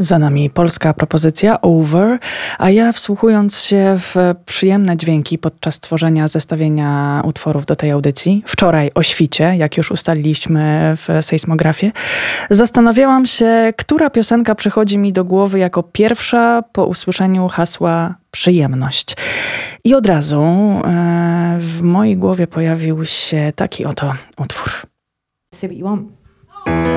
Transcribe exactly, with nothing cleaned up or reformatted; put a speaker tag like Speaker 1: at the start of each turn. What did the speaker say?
Speaker 1: Za nami polska propozycja Over, a ja wsłuchując się w przyjemne dźwięki podczas tworzenia zestawienia utworów do tej audycji, wczoraj o świcie, jak już ustaliliśmy w sejsmografie, zastanawiałam się, która piosenka przychodzi mi do głowy jako pierwsza po usłyszeniu hasła przyjemność. I od razu e, w mojej głowie pojawił się taki oto utwór.
Speaker 2: See what you want.